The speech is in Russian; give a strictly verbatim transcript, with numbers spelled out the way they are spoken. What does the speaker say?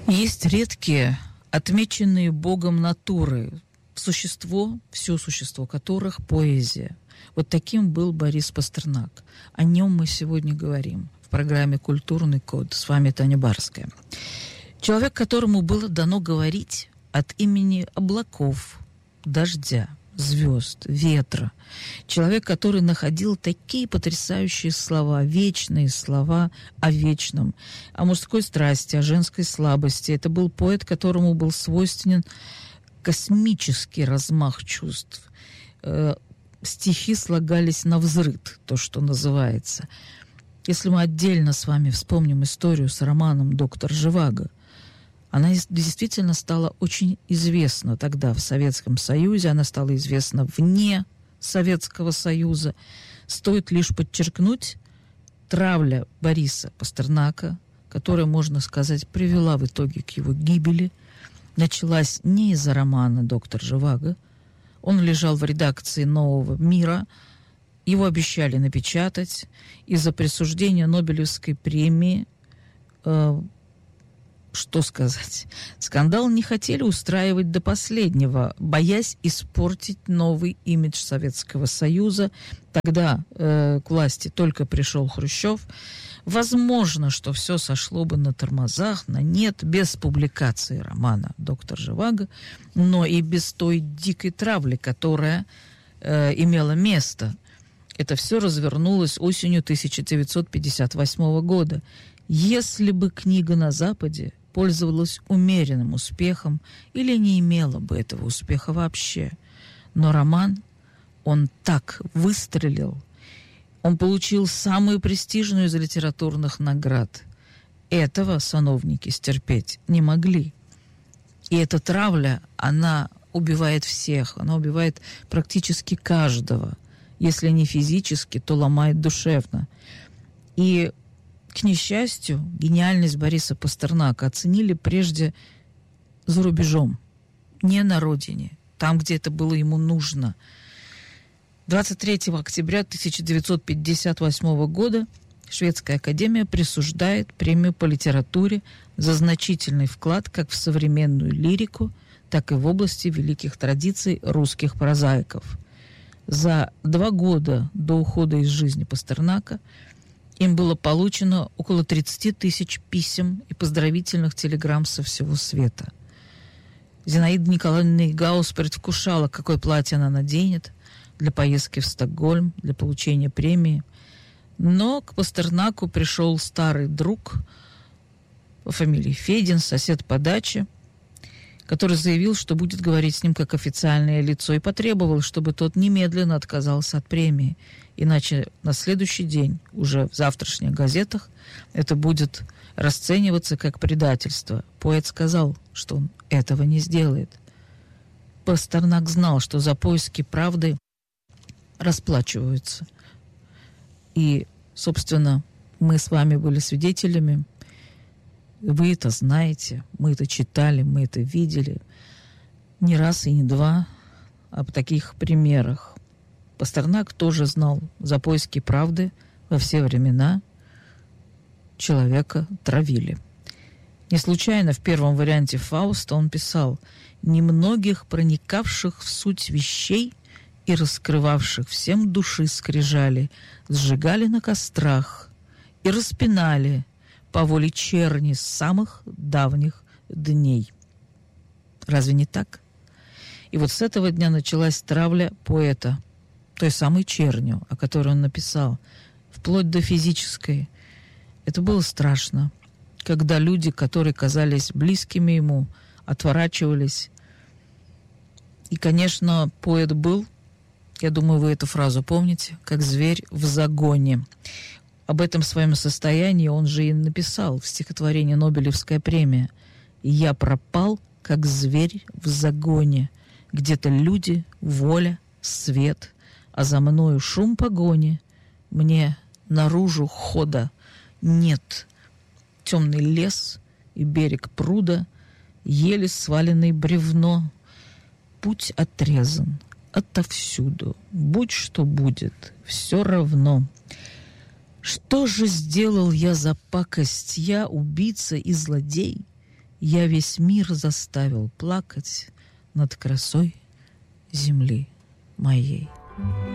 Есть редкие, отмеченные Богом натуры, существо, все существо которых поэзия. Вот таким был Борис Пастернак. О нем мы сегодня говорим в программе «Культурный код». С вами Таня Барская. Человек, которому было дано говорить от имени облаков, дождя, звезд, ветра. Человек, который находил такие потрясающие слова, вечные слова о вечном, о мужской страсти, о женской слабости. Это был поэт, которому был свойственен космический размах чувств. Э, стихи слагались навзрыд, то, что называется. Если мы отдельно с вами вспомним историю с романом «Доктор Живаго», она действительно стала очень известна тогда в Советском Союзе, она стала известна вне Советского Союза. Стоит лишь подчеркнуть, травля Бориса Пастернака, которая, можно сказать, привела в итоге к его гибели, началась не из-за романа «Доктор Живаго». Он лежал в редакции «Нового мира», его обещали напечатать. Из-за присуждения Нобелевской премии э, что сказать? Скандал не хотели устраивать до последнего, боясь испортить новый имидж Советского Союза. Тогда э, к власти только пришел Хрущев. Возможно, что все сошло бы на тормозах, на нет, без публикации романа «Доктор Живаго», но и без той дикой травли, которая э, имела место. Это все развернулось осенью тысяча девятьсот пятьдесят восьмого года. Если бы книга на Западе пользовалась умеренным успехом или не имела бы этого успеха вообще. Но роман, он так выстрелил, он получил самую престижную из литературных наград. Этого сановники стерпеть не могли. И эта травля, она убивает всех, она убивает практически каждого. Если не физически, то ломает душевно. И к несчастью, гениальность Бориса Пастернака оценили прежде за рубежом, не на родине, там, где это было ему нужно. двадцать третьего октября тысяча девятьсот пятьдесят восьмого года Шведская академия присуждает премию по литературе за значительный вклад как в современную лирику, так и в области великих традиций русских прозаиков. За два года до ухода из жизни Пастернака им было получено около тридцать тысяч писем и поздравительных телеграмм со всего света. Зинаида Николаевна Гаус предвкушала, какое платье она наденет для поездки в Стокгольм, для получения премии. Но к Пастернаку пришел старый друг по фамилии Федин, сосед по даче, который заявил, что будет говорить с ним как официальное лицо, и потребовал, чтобы тот немедленно отказался от премии. Иначе на следующий день, уже в завтрашних газетах, это будет расцениваться как предательство. Поэт сказал, что он этого не сделает. Пастернак знал, что за поиски правды расплачиваются. И, собственно, мы с вами были свидетелями. Вы это знаете, мы это читали, мы это видели. Не раз и не два об таких примерах. Пастернак тоже знал, за поиски правды во все времена человека травили. Не случайно в первом варианте Фауста он писал: «Немногих проникавших в суть вещей и раскрывавших всем души скрижали сжигали на кострах и распинали по воле черни с самых давних дней». Разве не так? И вот с этого дня началась травля поэта, той самой чернью, о которой он написал, вплоть до физической. Это было страшно, когда люди, которые казались близкими ему, отворачивались. И, конечно, поэт был, я думаю, вы эту фразу помните, как зверь в загоне. Об этом своем состоянии он же и написал в стихотворении «Нобелевская премия». «Я пропал, как зверь в загоне, где-то люди, воля, свет, а за мною шум погони, мне наружу хода нет. Темный лес и берег пруда, еле сваленное бревно, путь отрезан отовсюду, будь что будет, все равно». Что же сделал я за пакость, я, убийца и злодей? Я весь мир заставил плакать над красой земли моей.